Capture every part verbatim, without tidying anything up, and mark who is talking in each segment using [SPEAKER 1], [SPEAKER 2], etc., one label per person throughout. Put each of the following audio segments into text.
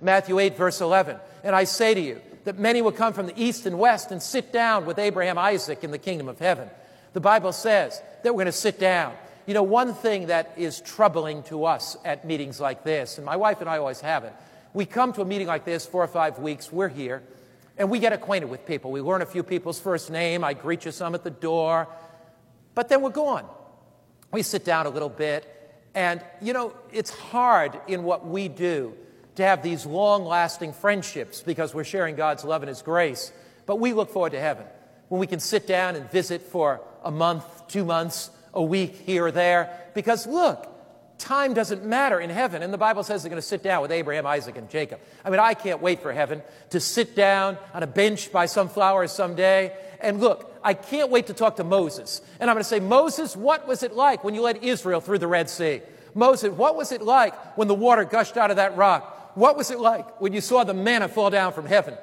[SPEAKER 1] Matthew eight, verse eleven. And I say to you that many will come from the east and west and sit down with Abraham, Isaac in the kingdom of heaven. The Bible says that we're going to sit down. You know, one thing that is troubling to us at meetings like this, and my wife and I always have it, we come to a meeting like this, four or five weeks, we're here, and we get acquainted with people. We learn a few people's first name. I greet you some at the door. But then we're gone. We sit down a little bit. And, you know, it's hard in what we do to have these long-lasting friendships because we're sharing God's love and His grace. But we look forward to heaven when we can sit down and visit for a month, two months, a week here or there. Because, look, time doesn't matter in heaven. And the Bible says they're going to sit down with Abraham, Isaac, and Jacob. I mean, I can't wait for heaven to sit down on a bench by some flowers someday. And look, I can't wait to talk to Moses. And I'm going to say, Moses, what was it like when you led Israel through the Red Sea? Moses, what was it like when the water gushed out of that rock? What was it like when you saw the manna fall down from heaven?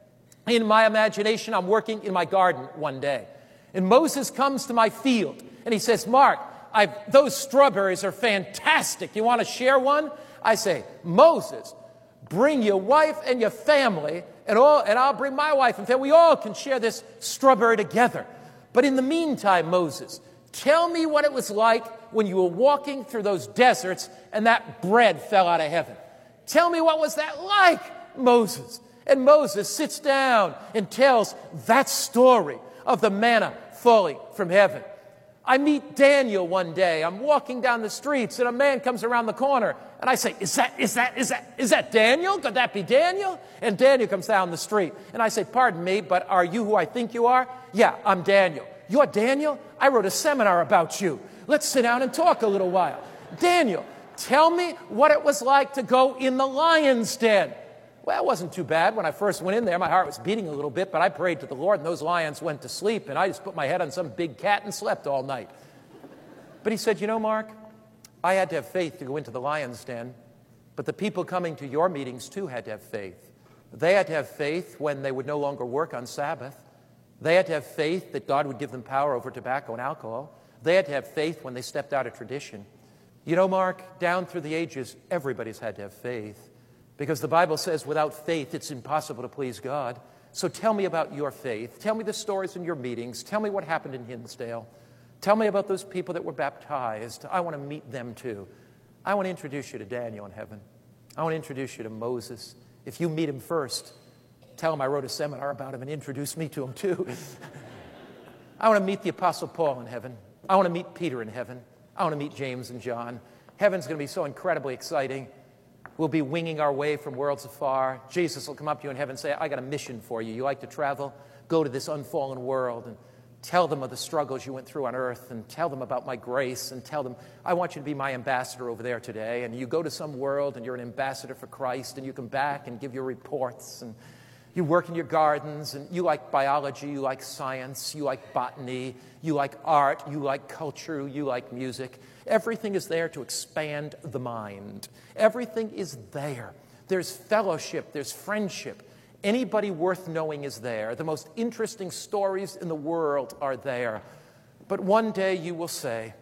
[SPEAKER 1] In my imagination, I'm working in my garden one day. And Moses comes to my field. And he says, Mark, I've, those strawberries are fantastic. You want to share one? I say, Moses, bring your wife and your family, and, all, and I'll bring my wife and family. We all can share this strawberry together. But in the meantime, Moses, tell me what it was like when you were walking through those deserts and that bread fell out of heaven. Tell me what was that like, Moses. And Moses sits down and tells that story of the manna falling from heaven. I meet Daniel one day. I'm walking down the streets, and a man comes around the corner, and I say, is that, is that, is that, is that Daniel? Could that be Daniel? And Daniel comes down the street, and I say, pardon me, but are you who I think you are? Yeah, I'm Daniel. You're Daniel? I wrote a seminar about you. Let's sit down and talk a little while. Daniel, tell me what it was like to go in the lion's den. Well, it wasn't too bad. When I first went in there, my heart was beating a little bit, but I prayed to the Lord, and those lions went to sleep, and I just put my head on some big cat and slept all night. But he said, you know, Mark, I had to have faith to go into the lion's den, but the people coming to your meetings, too, had to have faith. They had to have faith when they would no longer work on Sabbath. They had to have faith that God would give them power over tobacco and alcohol. They had to have faith when they stepped out of tradition. You know, Mark, down through the ages, everybody's had to have faith. Because the Bible says without faith, it's impossible to please God. So tell me about your faith. Tell me the stories in your meetings. Tell me what happened in Hinsdale. Tell me about those people that were baptized. I want to meet them too. I want to introduce you to Daniel in heaven. I want to introduce you to Moses. If you meet him first, tell him I wrote a seminar about him and introduce me to him too. I want to meet the Apostle Paul in heaven. I want to meet Peter in heaven. I want to meet James and John. Heaven's going to be so incredibly exciting. We'll be winging our way from worlds afar. Jesus will come up to you in heaven and say, I got a mission for you. You like to travel? Go to this unfallen world and tell them of the struggles you went through on earth and tell them about my grace and tell them, I want you to be my ambassador over there today. And you go to some world and you're an ambassador for Christ and you come back and give your reports and you work in your gardens and you like biology, you like science, you like botany, you like art, you like culture, you like music. Everything is there to expand the mind. Everything is there. There's fellowship, there's friendship. Anybody worth knowing is there. The most interesting stories in the world are there. But one day you will say,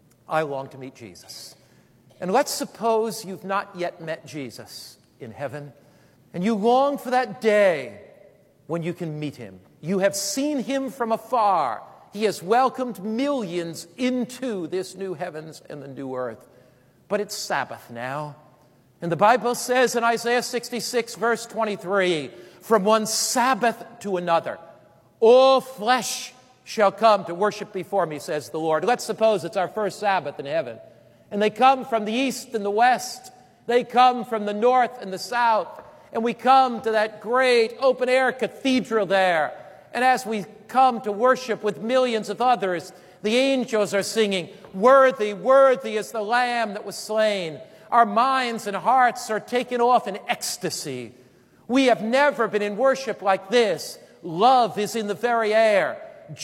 [SPEAKER 1] I long to meet Jesus. And let's suppose you've not yet met Jesus in heaven, and you long for that day when you can meet him. You have seen him from afar. He has welcomed millions into this new heavens and the new earth. But it's Sabbath now. And the Bible says in Isaiah sixty-six, verse twenty-three, from one Sabbath to another, all flesh shall come to worship before me, says the Lord. Let's suppose it's our first Sabbath in heaven. And they come from the east and the west. They come from the north and the south. And we come to that great open-air cathedral there. And as we come to worship with millions of others, the angels are singing, worthy, worthy is the Lamb that was slain. Our minds and hearts are taken off in ecstasy. We have never been in worship like this. Love is in the very air.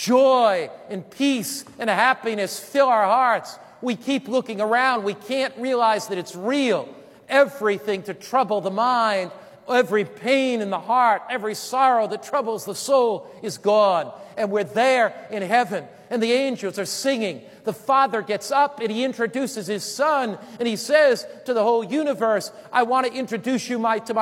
[SPEAKER 1] Joy and peace and happiness fill our hearts. We keep looking around. We can't realize that it's real. Everything to trouble the mind, every pain in the heart, every sorrow that troubles the soul is gone. And we're there in heaven. And the angels are singing. The Father gets up and he introduces his Son. And he says to the whole universe, I want to introduce you my, to my